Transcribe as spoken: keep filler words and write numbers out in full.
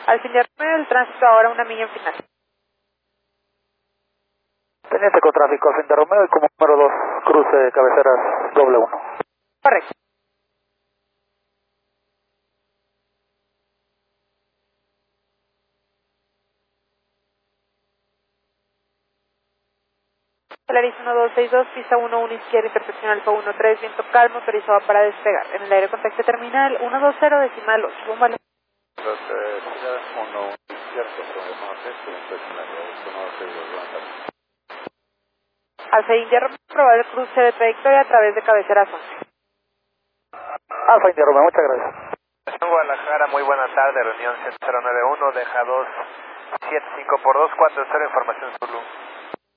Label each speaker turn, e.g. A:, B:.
A: Al fin de Romeo, el tránsito ahora una milla en final.
B: Teniente con tráfico, al fin de Romeo y como número dos, cruce de cabeceras doble uno.
A: Correcto. Polaris uno dos seis dos, pista uno uno izquierda, intersección Alfa uno tres, viento calmo, autorizado para despegar. En el aire contacto terminal uno dos cero, decimal ocho. Búmbalo.
C: uno uno izquierda, norte, intersección uno dos seis dos.
A: Alfa India Romeo, probar el cruce de trayectoria a través de cabeceras once.
B: Alfa India Romeo, muchas gracias.
D: En Guadalajara, muy buena tarde, reunión cero nueve uno, deja dos siete cinco por dos cuatro cero, información Zulu.